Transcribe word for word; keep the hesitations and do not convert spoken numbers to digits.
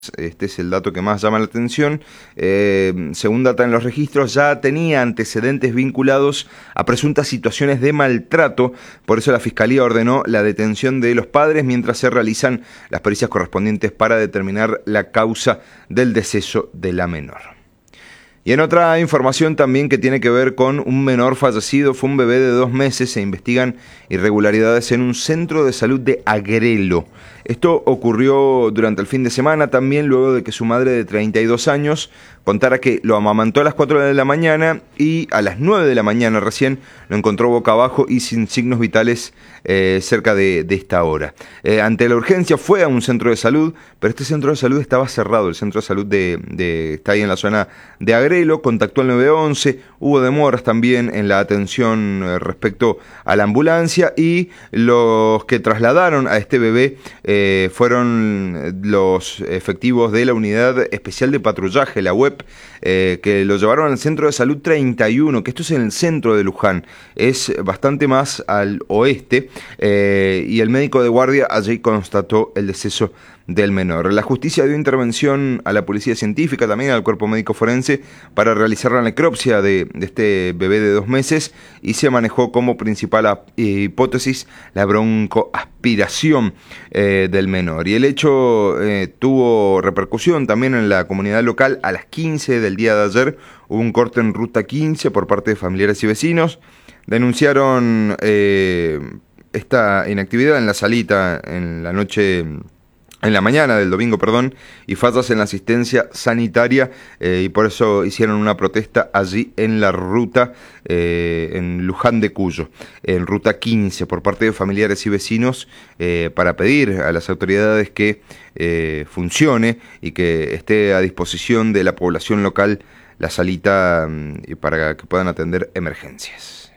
Este es el dato que más llama la atención. Eh, según data en los registros, ya tenía antecedentes vinculados a presuntas situaciones de maltrato. Por eso la Fiscalía ordenó la detención de los padres mientras se realizan las pericias correspondientes para determinar la causa del deceso de la menor. Y en otra información también que tiene que ver con un menor fallecido, fue un bebé de dos meses, se investigan irregularidades en un centro de salud de Agrelo. Esto ocurrió durante el fin de semana también, luego de que su madre de treinta y dos años contara que lo amamantó a las cuatro de la mañana y a las nueve de la mañana recién lo encontró boca abajo y sin signos vitales eh, cerca de, de esta hora. Eh, ante la urgencia fue a un centro de salud, pero este centro de salud estaba cerrado, el centro de salud de, de, está ahí en la zona de Agrelo, contactó al nueve once, hubo demoras también en la atención eh, respecto a la ambulancia y los que trasladaron a este bebé eh, fueron los efectivos de la Unidad Especial de Patrullaje, la U E P, eh, que lo llevaron al Centro de Salud treinta y uno, que esto es en el centro de Luján, es bastante más al oeste, eh, y el médico de guardia allí constató el deceso del menor. La justicia dio intervención a la policía científica, también al cuerpo médico forense, para realizar la necropsia de, de este bebé de dos meses y se manejó como principal a, eh, hipótesis la broncoaspiración eh, del menor. Y el hecho eh, tuvo repercusión también en la comunidad local. A las quince del día de ayer hubo un corte en Ruta quince por parte de familiares y vecinos. Denunciaron eh, esta inactividad en la salita en la noche... en la mañana del domingo, perdón, y fallas en la asistencia sanitaria, eh, y por eso hicieron una protesta allí en la ruta, eh, en Luján de Cuyo, en Ruta quince, por parte de familiares y vecinos, eh, para pedir a las autoridades que eh, funcione y que esté a disposición de la población local la salita, y para que puedan atender emergencias.